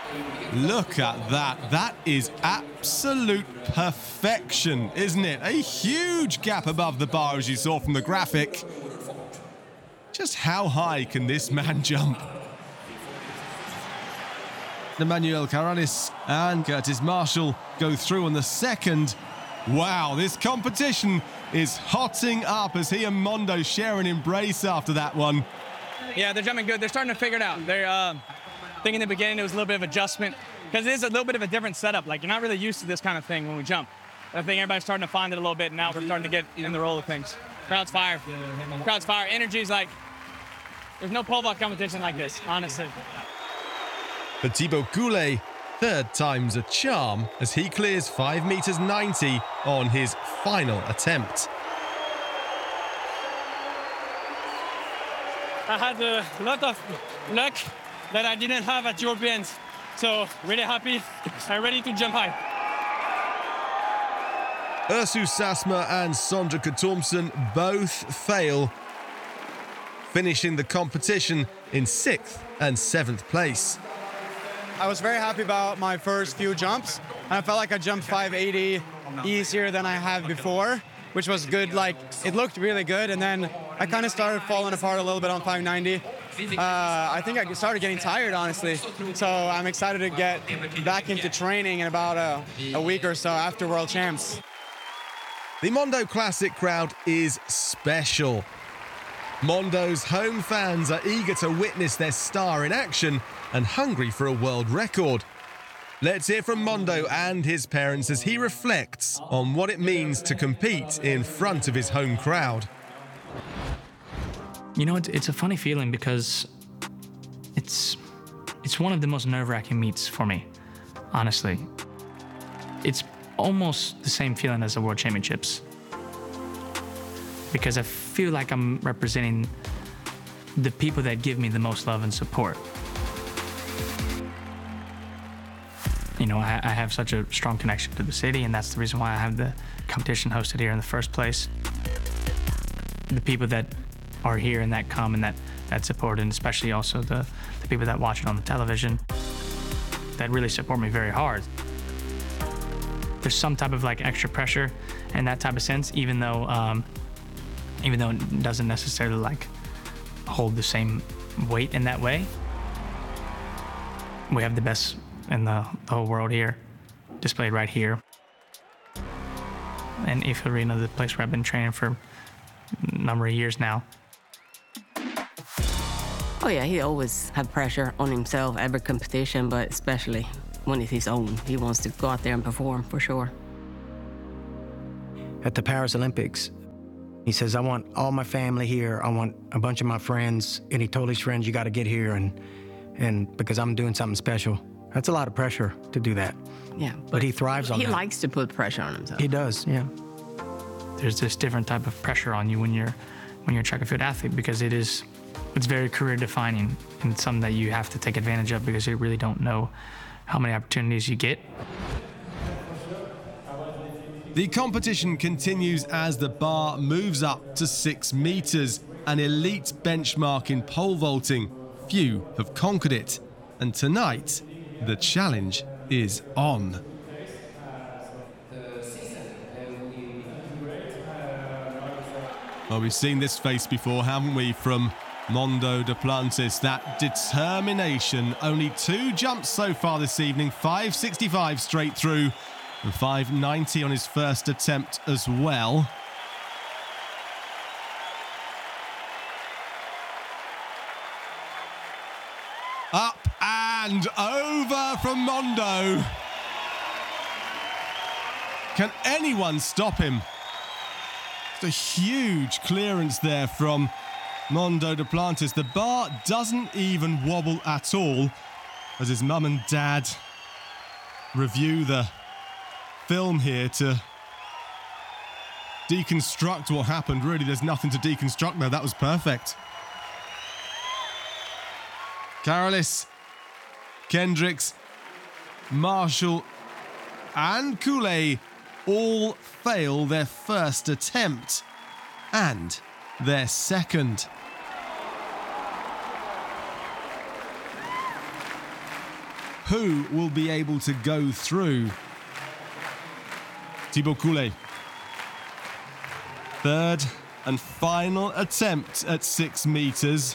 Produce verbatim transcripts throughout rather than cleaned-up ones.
Look at that. That is absolute perfection, isn't it? A huge gap above the bar, as you saw from the graphic. Just how high can this man jump? Emmanuel Caralis and Curtis Marshall go through on the second. Wow, this competition is hotting up as he and Mondo share an embrace after that one. Yeah, they're jumping good. They're starting to figure it out. They're, uh, I think in the beginning it was a little bit of adjustment because it is a little bit of a different setup. Like, you're not really used to this kind of thing when we jump. I think everybody's starting to find it a little bit, and now we're starting to get in the roll of things. Crowd's fire. Crowd's fire. Energy's like, there's no pole vault competition like this, honestly. For Thibaut Goulet, third time's a charm as he clears five meters ninety on his final attempt. I had a lot of luck that I didn't have at Europeans. So really happy and ready to jump high. Ursu Sasma and Sondre Thompson both fail, finishing the competition in sixth and seventh place. I was very happy about my first few jumps. I felt like I jumped five eighty easier than I have before, which was good. Like, it looked really good, and then I kind of started falling apart a little bit on five ninety. Uh, I think I started getting tired, honestly. So I'm excited to get back into training in about a, a week or so after World Champs. The Mondo Classic crowd is special. Mondo's home fans are eager to witness their star in action and hungry for a world record. Let's hear from Mondo and his parents as he reflects on what it means to compete in front of his home crowd. You know, it's, it's a funny feeling because it's it's one of the most nerve-wracking meets for me, honestly. It's almost the same feeling as the World Championships because I feel like I'm representing the people that give me the most love and support. You know, I, I have such a strong connection to the city, and that's the reason why I have the competition hosted here in the first place. The people that are here and that come and that, that support, and especially also the, the people that watch it on the television, that really support me very hard. There's some type of like extra pressure in that type of sense, even though, um, even though it doesn't necessarily like hold the same weight in that way. We have the best in the, the whole world here, displayed right here. And I F E Arena, the place where I've been training for a number of years now. Oh yeah, he always have pressure on himself, every competition, but especially when it's his own. He wants to go out there and perform, for sure. At the Paris Olympics, he says, I want all my family here, I want a bunch of my friends, and he told his friends, you gotta get here, and, and because I'm doing something special. That's a lot of pressure to do that. Yeah. But he thrives on he that. He likes to put pressure on himself. He does, yeah. There's this different type of pressure on you when you're when you're a track and field athlete because it is it's very career defining and something that you have to take advantage of because you really don't know how many opportunities you get. The competition continues as the bar moves up to six meters, an elite benchmark in pole vaulting. Few have conquered it, and tonight the challenge is on. Well, we've seen this face before, haven't we, from Mondo Duplantis. That determination. Only two jumps so far this evening, five sixty-five straight through, and five ninety on his first attempt as well. Up and over from Mondo. Can anyone stop him? It's a huge clearance there from Mondo Duplantis. The bar doesn't even wobble at all as his mum and dad review the film here to deconstruct what happened. Really, there's nothing to deconstruct there. That was perfect. Caralis, Kendricks, Marshall and Goulet all fail their first attempt and their second. who will be able to go through. Thibaut Coulet. Third and final attempt at six meters.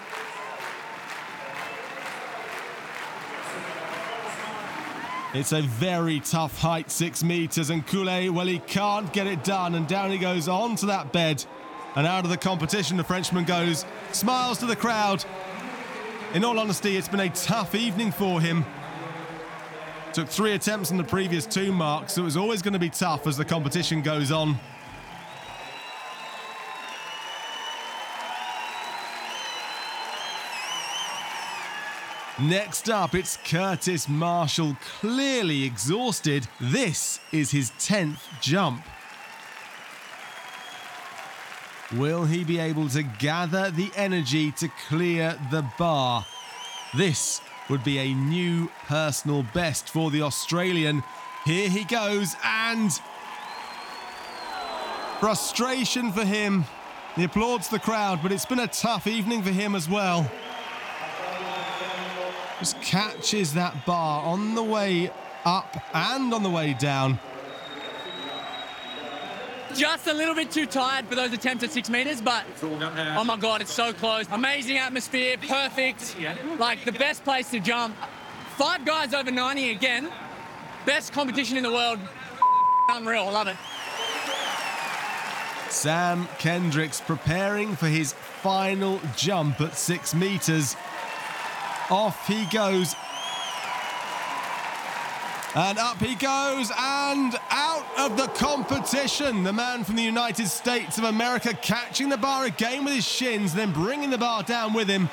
It's a very tough height, six meters, and Coulet, well, he can't get it done, and down he goes onto that bed, and out of the competition the Frenchman goes, smiles to the crowd. In all honesty, it's been a tough evening for him. Took three attempts on the previous two marks, so it was always going to be tough as the competition goes on. Next up, it's Curtis Marshall, clearly exhausted. This is his tenth jump. Will he be able to gather the energy to clear the bar? This would be a new personal best for the Australian. Here he goes, and frustration for him. He applauds the crowd, but it's been a tough evening for him as well. Just catches that bar on the way up and on the way down. Just a little bit too tired for those attempts at six meters, but oh my God, it's so close. Amazing atmosphere, perfect. Like the best place to jump. Five guys over ninety again. Best competition in the world. Unreal, I love it. Sam Kendricks preparing for his final jump at six meters. Off he goes. And up he goes, and out of the competition. The man from the United States of America catching the bar again with his shins, then bringing the bar down with him.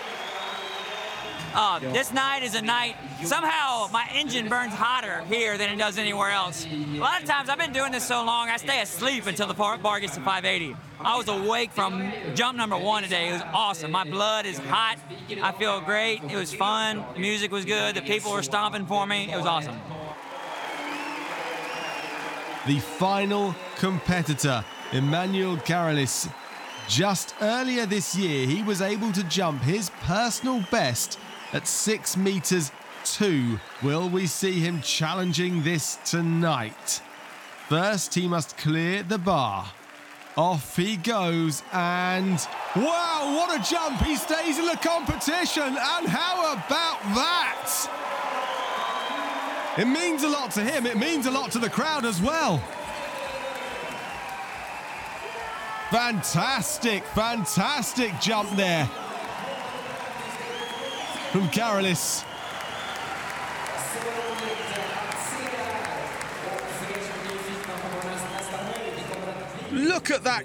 Uh, this night is a night, somehow my engine burns hotter here than it does anywhere else. A lot of times I've been doing this so long, I stay asleep until the bar bar gets to five eighty. I was awake from jump number one today. It was awesome. My blood is hot. I feel great. It was fun. Music was good. The people were stomping for me. It was awesome. The final competitor, Emmanuel Caralis. Just earlier this year, he was able to jump his personal best at six meters two. Will we see him challenging this tonight? First, he must clear the bar. Off he goes, and wow, what a jump! He stays in the competition, and how about that? It means a lot to him, it means a lot to the crowd as well. Fantastic, fantastic jump there from Caralis. Look at that